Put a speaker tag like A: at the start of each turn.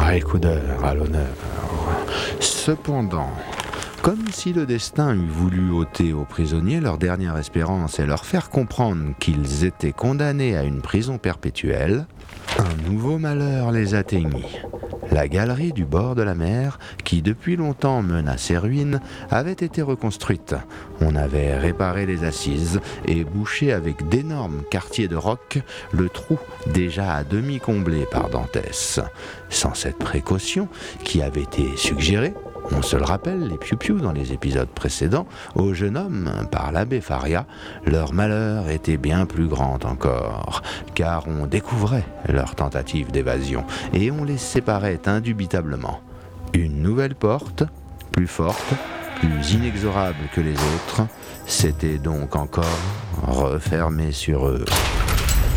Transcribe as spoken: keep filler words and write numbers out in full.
A: Écoudeur à l'honneur. Cependant, comme si le destin eût voulu ôter aux prisonniers leur dernière espérance et leur faire comprendre qu'ils étaient condamnés à une prison perpétuelle, un nouveau malheur les atteignit. La galerie du bord de la mer, qui depuis longtemps mène à ses ruines, avait été reconstruite. On avait réparé les assises et bouché avec d'énormes quartiers de roc le trou déjà à demi comblé par Dantès. Sans cette précaution, qui avait été suggérée, on se le rappelle, les piou-piou dans les épisodes précédents, au jeune homme, par l'abbé Faria, leur malheur était bien plus grand encore, car on découvrait leur tentative d'évasion, et on les séparait indubitablement. Une nouvelle porte, plus forte, plus inexorable que les autres, s'était donc encore refermée sur eux.